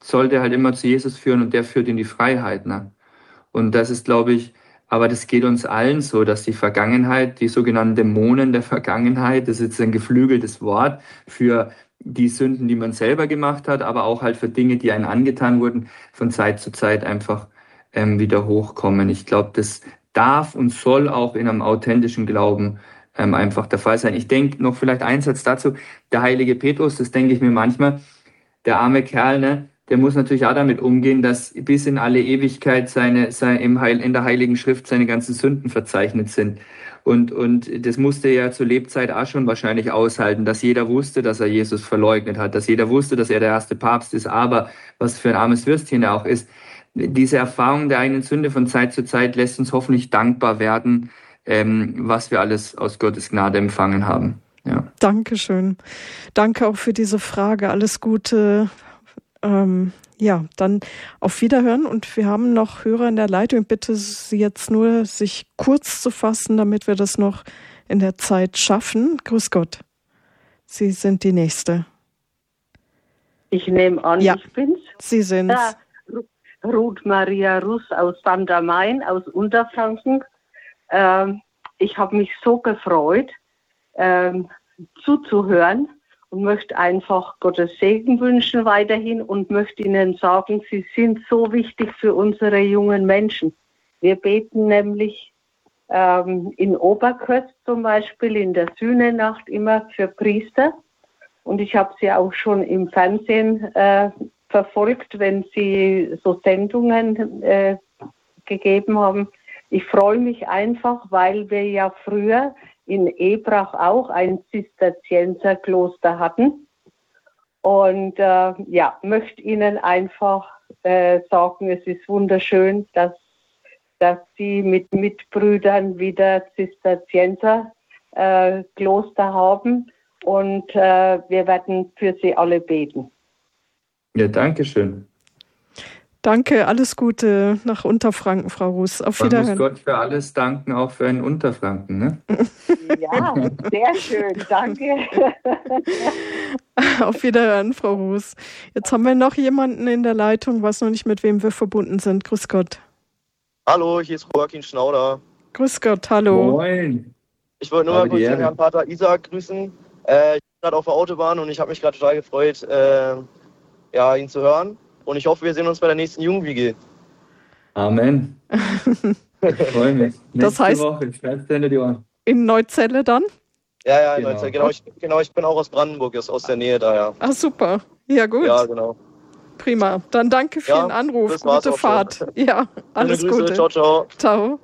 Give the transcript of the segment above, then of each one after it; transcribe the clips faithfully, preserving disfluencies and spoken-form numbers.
sollte halt immer zu Jesus führen und der führt in die Freiheit. Ne? Und das ist, glaube ich, aber das geht uns allen so, dass die Vergangenheit, die sogenannten Dämonen der Vergangenheit, das ist jetzt ein geflügeltes Wort für die Sünden, die man selber gemacht hat, aber auch halt für Dinge, die einem angetan wurden, von Zeit zu Zeit einfach ähm, wieder hochkommen. Ich glaube, das darf und soll auch in einem authentischen Glauben ähm, einfach der Fall sein. Ich denke noch vielleicht einen Satz dazu, der heilige Petrus, das denke ich mir manchmal, der arme Kerl, ne, der muss natürlich auch damit umgehen, dass bis in alle Ewigkeit seine, seine im Heil, in der Heiligen Schrift seine ganzen Sünden verzeichnet sind. Und, und das musste er zur Lebzeit auch schon wahrscheinlich aushalten, dass jeder wusste, dass er Jesus verleugnet hat, dass jeder wusste, dass er der erste Papst ist, aber was für ein armes Würstchen er auch ist. Diese Erfahrung der eigenen Sünde von Zeit zu Zeit lässt uns hoffentlich dankbar werden, ähm, was wir alles aus Gottes Gnade empfangen haben. Ja. Dankeschön. Danke auch für diese Frage. Alles Gute. Ähm, ja, dann auf Wiederhören. Und wir haben noch Hörer in der Leitung. Ich bitte Sie jetzt nur, sich kurz zu fassen, damit wir das noch in der Zeit schaffen. Grüß Gott. Sie sind die Nächste. Ich nehme an, ja, ich bin's. Sie sind's. Ja, Ruth Maria Russ aus Sankt am Main, aus Unterfranken. Ähm, ich habe mich so gefreut, ähm, zuzuhören und möchte einfach Gottes Segen wünschen weiterhin und möchte Ihnen sagen, Sie sind so wichtig für unsere jungen Menschen. Wir beten nämlich ähm, in Oberköst zum Beispiel in der Sühnenacht immer für Priester und ich habe Sie auch schon im Fernsehen äh, verfolgt, wenn Sie so Sendungen äh, gegeben haben. Ich freue mich einfach, weil wir ja früher in Ebrach auch ein Zisterzienserkloster hatten. Und äh, ja, möchte Ihnen einfach äh, sagen, es ist wunderschön, dass, dass Sie mit Mitbrüdern wieder Zisterzienserkloster äh, haben. Und äh, wir werden für Sie alle beten. Ja, danke schön. Danke, alles Gute nach Unterfranken, Frau Russ. Auf Man Wiederhören. muss Gott für alles danken, auch für einen Unterfranken, ne? Ja, sehr schön, danke. Auf Wiederhören, Frau Russ. Jetzt haben wir noch jemanden in der Leitung, weiß noch nicht, mit wem wir verbunden sind. Grüß Gott. Hallo, hier ist Joachim Schnauder. Grüß Gott, hallo. Moin. Ich wollte nur mal kurz den Herrn Pater Isaac grüßen. Äh, ich bin gerade auf der Autobahn und ich habe mich gerade total gefreut, äh, ja, ihn zu hören. Und ich hoffe, wir sehen uns bei der nächsten Jugendwiege. Amen. Ich freue mich. Das Nächste heißt, Woche, ich schreib's dir die Ohren. In Neuzelle dann? Ja, ja, in Genau. Neuzelle. Genau, ich, genau, ich bin auch aus Brandenburg, ist aus der Nähe da, ja. Ach, super. Ja, gut. Ja, genau. Prima. Dann danke für Ja, den Anruf. das war's Gute auch schon. Fahrt. Ja, alles Schöne Grüße. Gute. Ciao, ciao. Ciao.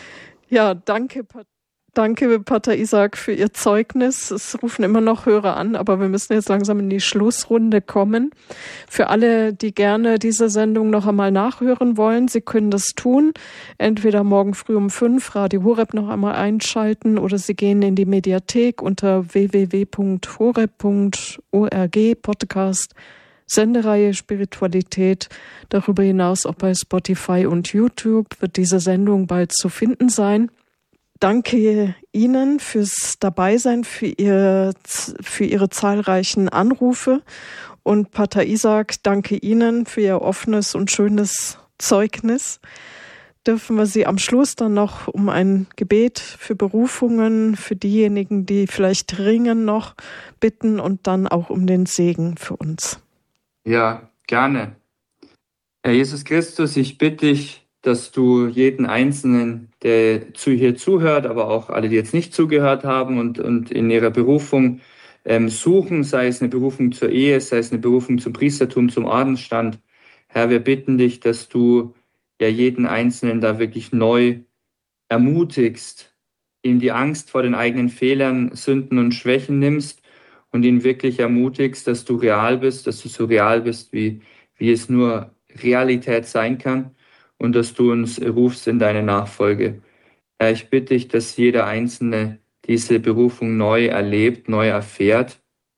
Ja, danke, Pat- danke, Pater Isaac, für Ihr Zeugnis. Es rufen immer noch Hörer an, aber wir müssen jetzt langsam in die Schlussrunde kommen. Für alle, die gerne diese Sendung noch einmal nachhören wollen, Sie können das tun. Entweder morgen früh um fünf Radio Horeb noch einmal einschalten oder Sie gehen in die Mediathek unter w w w punkt horeb punkt org Podcast Sendereihe Spiritualität. Darüber hinaus auch bei Spotify und YouTube wird diese Sendung bald zu finden sein. Danke Ihnen fürs Dabeisein, für, ihr, für Ihre zahlreichen Anrufe. Und Pater Isaac, danke Ihnen für Ihr offenes und schönes Zeugnis. Dürfen wir Sie am Schluss dann noch um ein Gebet für Berufungen, für diejenigen, die vielleicht ringen, noch bitten und dann auch um den Segen für uns. Ja, gerne. Herr Jesus Christus, ich bitte dich, dass du jeden Einzelnen, der zu hier zuhört, aber auch alle, die jetzt nicht zugehört haben und, und in ihrer Berufung ähm, suchen, sei es eine Berufung zur Ehe, sei es eine Berufung zum Priestertum, zum Ordensstand. Herr, wir bitten dich, dass du ja jeden Einzelnen da wirklich neu ermutigst, ihm die Angst vor den eigenen Fehlern, Sünden und Schwächen nimmst und ihn wirklich ermutigst, dass du real bist, dass du so real bist, wie, wie es nur Realität sein kann und dass du uns rufst in deine Nachfolge. Herr, ich bitte dich, dass jeder Einzelne diese Berufung neu erlebt, neu erfährt,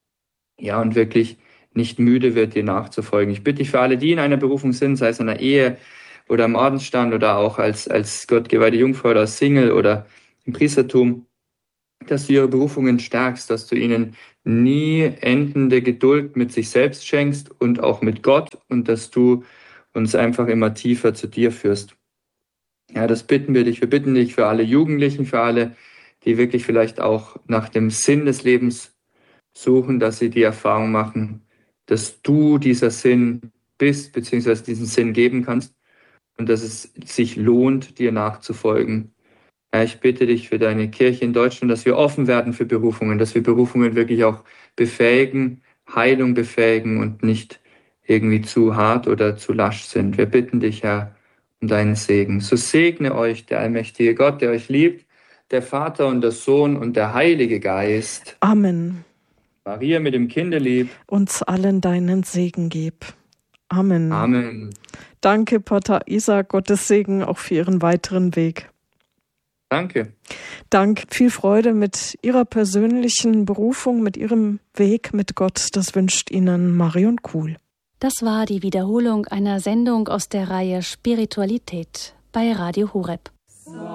ja, und wirklich nicht müde wird, dir nachzufolgen. Ich bitte dich für alle, die in einer Berufung sind, sei es in einer Ehe oder im Ordensstand oder auch als, als gottgeweihte Jungfrau oder als Single oder im Priestertum, dass du ihre Berufungen stärkst, dass du ihnen nie endende Geduld mit sich selbst schenkst und auch mit Gott und dass du uns einfach immer tiefer zu dir führst. Ja, das bitten wir dich. Wir bitten dich für alle Jugendlichen, für alle, die wirklich vielleicht auch nach dem Sinn des Lebens suchen, dass sie die Erfahrung machen, dass du dieser Sinn bist, beziehungsweise diesen Sinn geben kannst und dass es sich lohnt, dir nachzufolgen. Ja, ich bitte dich für deine Kirche in Deutschland, dass wir offen werden für Berufungen, dass wir Berufungen wirklich auch befähigen, Heilung befähigen und nicht irgendwie zu hart oder zu lasch sind. Wir bitten dich, Herr, um deinen Segen. So segne euch der allmächtige Gott, der euch liebt, der Vater und der Sohn und der Heilige Geist. Amen. Maria mit dem Kinderlieb. Uns allen deinen Segen gib. Amen. Amen. Danke, Pater Isaac. Gottes Segen auch für Ihren weiteren Weg. Danke. Dank, viel Freude mit Ihrer persönlichen Berufung, mit Ihrem Weg mit Gott. Das wünscht Ihnen Marion Kuhl. Das war die Wiederholung einer Sendung aus der Reihe Spiritualität bei Radio Horeb.